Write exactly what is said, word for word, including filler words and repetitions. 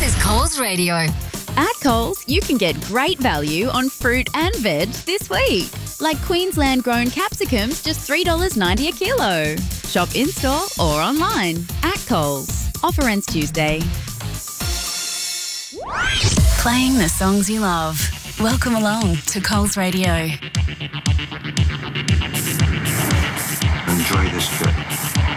is Coles Radio. At Coles, you can get great value on fruit and veg this week. Like Queensland-grown capsicums, just three dollars ninety a kilo. Shop in-store or online. At Coles. Offer ends Tuesday. Playing the songs you love. Welcome along to Coles Radio. Enjoy this trip.